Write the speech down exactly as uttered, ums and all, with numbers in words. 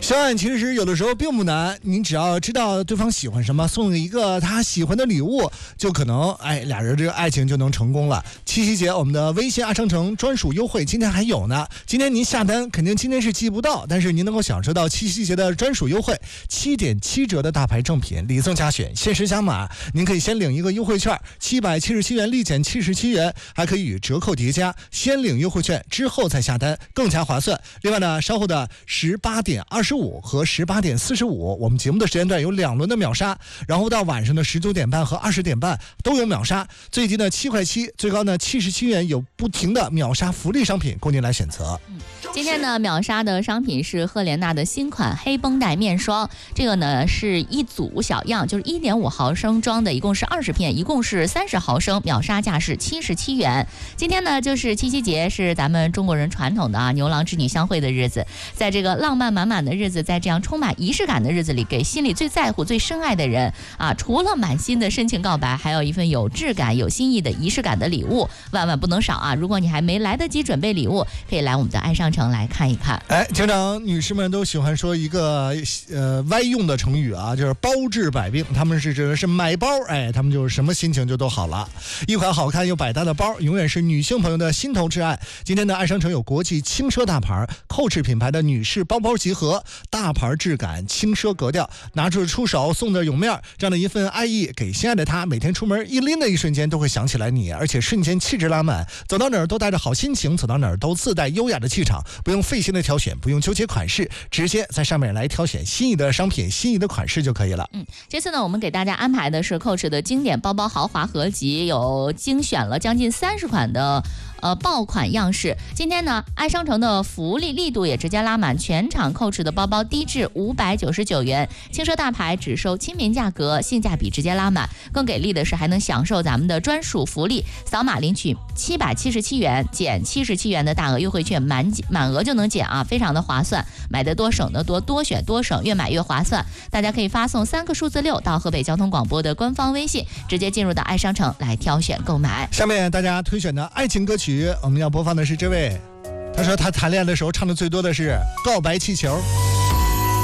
相爱其实有的时候并不难，你只要知道对方喜欢什么，送一个他喜欢的礼物，就可能哎俩人这个爱情就能成功了。七夕节我们的微信爱商城专属优惠今天还有呢，今天您下单肯定今天是寄不到，但是您能够享受到七夕节的专属优惠，七点七折的大牌正品，礼赠加选，限时加码，您可以先领一个优惠券，七百七十七元立减七十七元，还可以与折扣叠加，先领优惠券之后再下单，更加划算。另外呢，稍后的十八点二十五和十八点四十五，我们节目的时间段有两轮的秒杀，然后到晚上的十九点半和二十点半都有秒杀，最低呢七块七，最高呢七十七元，有不停的秒杀福利商品供您来选择。 嗯，今天呢秒杀的商品是赫莲娜的新款黑绷带面霜，这个呢是一组小样，就是一点五毫升装的，一共是二十片，一共是三十毫升，秒杀价是七十七元。今天呢就是七夕节，是咱们中国人传统的啊牛郎织女相会的日子，在这个浪漫满满的日子，在这样充满仪式感的日子里，给心里最在乎最深爱的人啊，除了满心的深情告白，还有一份有质感有心意的仪式感的礼物，万万不能少啊。如果你还没来得及准备礼物，可以来我们的爱商城来看一看。 哎，经常女士们都喜欢说一个呃歪用的成语啊，就是包治百病，他们是指的是买包，哎，他们就是什么心情就都好了。一款好看又百搭的包，永远是女性朋友的心头挚爱。今天的爱商城有国际轻奢大牌Coach品牌的女士包包集合，大牌质感，轻奢格调，拿出出手送的永面，这样的一份爱意给心爱的他，每天出门一拎的一瞬间都会想起来你，而且瞬间气质拉满，走到哪儿都带着好心情，走到哪儿都自带优雅的气场，不用费心的挑选，不用纠结款式，直接在上面来挑选心仪的商品，心仪的款式就可以了。 嗯，这次呢我们给大家安排的是 Coach 的经典包包豪华合集，有精选了将近三十款的呃爆款样式。今天呢爱商城的福利力度也直接拉满，全场 Coach 的包包低至五百九十九元，轻奢大牌只收亲民价格，性价比直接拉满。更给力的是还能享受咱们的专属福利，扫码领取七百七十七元减七十七元的大额优惠券，满满额就能减啊，非常的划算，买得多省得多，多选多省，越买越划算。大家可以发送三个数字六到河北交通广播的官方微信，直接进入到爱商城来挑选购买。 下面大家推选的爱情歌曲，我们要播放的是这位，他说他谈恋爱的时候唱的最多的是告白气球。